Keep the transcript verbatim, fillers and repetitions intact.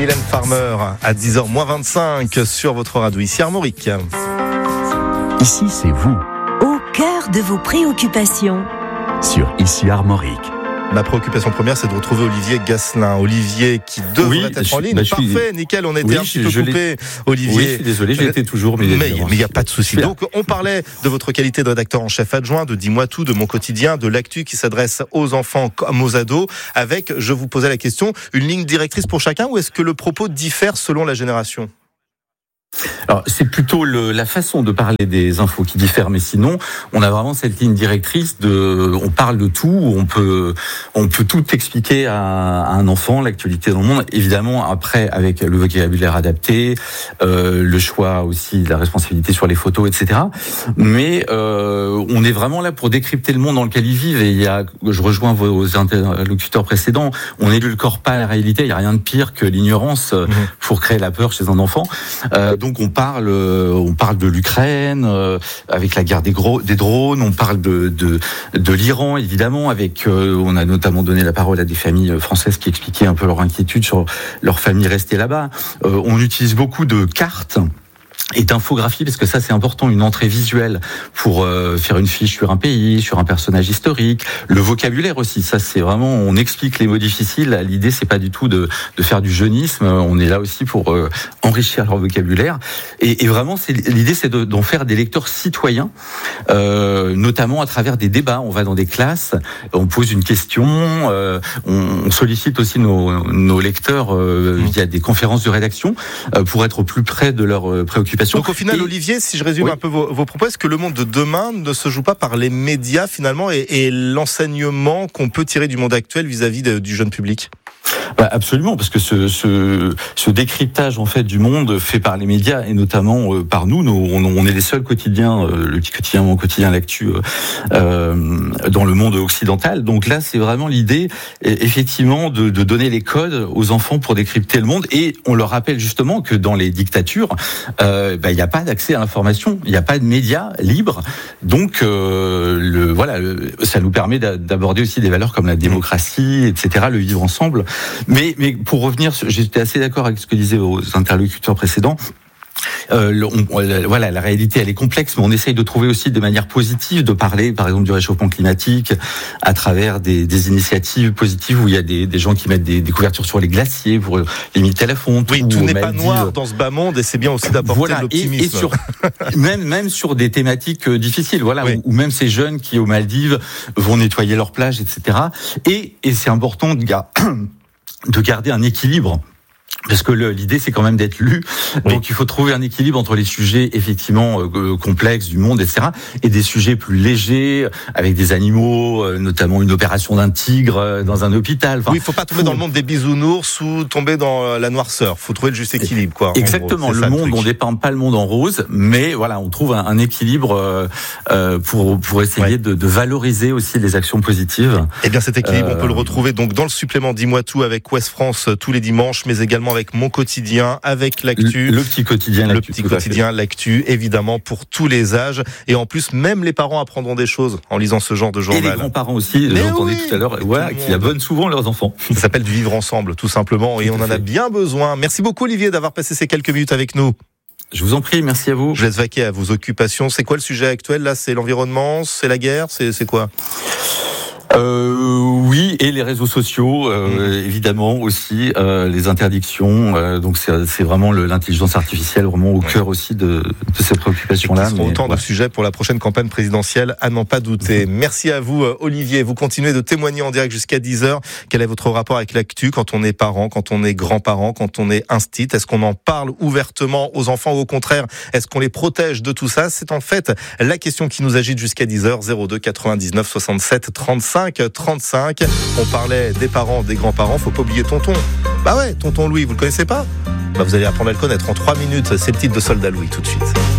Mylène Farmer à dix heures moins vingt-cinq sur votre radio. Ici Armorique. Ici, c'est vous. Au cœur de vos préoccupations. Sur Ici Armorique. Ma préoccupation première, c'est de retrouver Olivier Gasselin. Olivier qui devrait oui, être je, en ligne. Bah, Parfait, suis... nickel, on était oui, un petit je, peu je coupé. Olivier. Oui, je suis désolé, j'ai été toujours. Mais il n'y a pas de souci. Donc, on parlait de votre qualité de rédacteur en chef adjoint, de Dis-moi tout, de Mon Quotidien, de l'actu qui s'adresse aux enfants comme aux ados, avec, je vous posais la question, une ligne directrice pour chacun, ou est-ce que le propos diffère selon la génération ? Alors, c'est plutôt le, la façon de parler des infos qui diffère, mais sinon, on a vraiment cette ligne directrice de, on parle de tout, on peut, on peut tout expliquer à, à un enfant, l'actualité dans le monde. Évidemment, après, avec le vocabulaire adapté, euh, le choix aussi, la responsabilité sur les photos, et cetera. Mais euh, on est vraiment là pour décrypter le monde dans lequel ils vivent. Et il y a, je rejoins vos interlocuteurs précédents, on n'édulcore pas la réalité. Il n'y a rien de pire que l'ignorance mmh. pour créer la peur chez un enfant. Euh, Donc on parle, on parle de l'Ukraine euh, avec la guerre des, gros, des drones. On parle de de, de l'Iran évidemment. Avec, euh, on a notamment donné la parole à des familles françaises qui expliquaient un peu leur inquiétude sur leur famille restée là-bas. Euh, on utilise beaucoup de cartes et d'infographie, parce que ça c'est important, une entrée visuelle pour euh, faire une fiche sur un pays, sur un personnage historique, le vocabulaire aussi, ça c'est vraiment, on explique les mots difficiles, l'idée c'est pas du tout de, de faire du jeunisme, on est là aussi pour euh, enrichir leur vocabulaire, et, et vraiment c'est, l'idée c'est de, d'en faire des lecteurs citoyens, euh, notamment à travers des débats, on va dans des classes, on pose une question, euh, on, on sollicite aussi nos, nos lecteurs euh, via des conférences de rédaction, euh, pour être au plus près de leurs euh, préoccupations. Donc au final, et... Olivier, si je résume oui. un peu vos, vos propos, est-ce que le monde de demain ne se joue pas par les médias finalement et, et l'enseignement qu'on peut tirer du monde actuel vis-à-vis de, du jeune public ? Bah absolument, parce que ce, ce, ce décryptage en fait du monde fait par les médias et notamment euh, par nous. Nous on, on est les seuls quotidiens, euh, le petit quotidien, mon quotidien, l'actu euh, euh, dans le monde occidental. Donc là, c'est vraiment l'idée, effectivement, de, de donner les codes aux enfants pour décrypter le monde. Et on leur rappelle justement que dans les dictatures, euh, bah, il n'y a pas d'accès à l'information, il n'y a pas de médias libres. Donc euh, le, voilà, le, ça nous permet d'aborder aussi des valeurs comme la démocratie, et cetera, le vivre ensemble. Mais, mais pour revenir, j'étais assez d'accord avec ce que disaient vos interlocuteurs précédents. Euh, on, la, voilà, la réalité elle est complexe, mais on essaye de trouver aussi des manières positives de parler, par exemple du réchauffement climatique, à travers des, des initiatives positives où il y a des, des gens qui mettent des, des couvertures sur les glaciers pour limiter la fonte. Oui, tout n'est pas noir dans ce bas monde, et c'est bien aussi d'apporter voilà, de l'optimisme. Et, et sur, même, même sur des thématiques difficiles, voilà, oui. où, où même ces jeunes qui aux Maldives vont nettoyer leur plage, et cetera. Et, et c'est important de, de garder un équilibre. Parce que le, l'idée, c'est quand même d'être lu. Oui. Donc, il faut trouver un équilibre entre les sujets, effectivement, euh, complexes du monde, et cetera, et des sujets plus légers, avec des animaux, euh, notamment une opération d'un tigre euh, dans un hôpital. Enfin, oui, il faut pas tomber faut... dans le monde des bisounours ou tomber dans la noirceur. Il faut trouver le juste équilibre, quoi. Exactement. Le monde, le on dépeint pas le monde en rose, mais voilà, on trouve un, un équilibre euh, euh, pour pour essayer ouais. de, de valoriser aussi les actions positives. Eh bien, cet équilibre, euh... on peut le retrouver donc dans le supplément Dis-moi tout avec Ouest France tous les dimanches, mais également avec Mon Quotidien, avec l'actu. Le, le petit quotidien, le l'actu. Le petit quotidien, l'actu, évidemment, pour tous les âges. Et en plus, même les parents apprendront des choses en lisant ce genre de journal. Et les grands-parents aussi, j'entendais oui, tout à l'heure, voilà, qui abonnent souvent leurs enfants. Ça s'appelle du vivre ensemble, tout simplement. Et tout on en a bien besoin. Merci beaucoup, Olivier, d'avoir passé ces quelques minutes avec nous. Je vous en prie, merci à vous. Je laisse vaquer à vos occupations. C'est quoi le sujet actuel, là? C'est l'environnement? C'est la guerre? C'est, c'est quoi? Euh, oui, et les réseaux sociaux, euh, mmh. évidemment aussi, euh, les interdictions. Euh, donc c'est, c'est vraiment le, l'intelligence artificielle vraiment au ouais. cœur aussi de, de ces préoccupations-là. Ce seront autant ouais. de sujets pour la prochaine campagne présidentielle, à n'en pas douter. Mmh. Merci à vous, Olivier. Vous continuez de témoigner en direct jusqu'à dix heures. Quel est votre rapport avec l'actu quand on est parent, quand on est grand-parent, quand on est instit? Est-ce qu'on en parle ouvertement aux enfants ou au contraire, est-ce qu'on les protège de tout ça? C'est en fait la question qui nous agite jusqu'à dix heures. zéro deux quatre-vingt-dix-neuf soixante-sept trente-cinq trente-cinq. On parlait des parents, des grands-parents. Faut pas oublier tonton. Bah ouais, tonton Louis, vous le connaissez pas? Bah vous allez apprendre à le connaître en trois minutes. C'est le titre de Soldat Louis tout de suite.